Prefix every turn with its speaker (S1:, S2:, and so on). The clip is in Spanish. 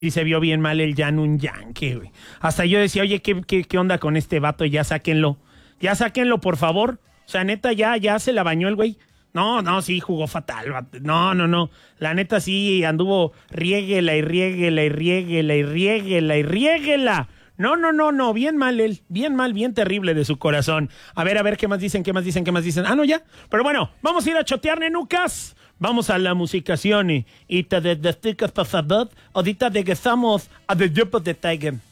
S1: Y se vio bien mal el Jan Yankee, güey. Hasta yo decía, oye, ¿qué onda con este vato? Ya sáquenlo. Ya sáquenlo, por favor. O sea, neta, ya se la bañó el güey. No, sí, jugó fatal. No. La neta sí anduvo riéguela y riéguela y riéguela y riéguela y riéguela. No. Bien mal él. Bien mal, bien terrible de su corazón. A ver, ¿qué más dicen? Ah, no, ya. Pero bueno, vamos a ir a chotear, nenucas. Vamos a la musicación y te desticas, por favor. Ahorita regresamos a The Job of the Tiger.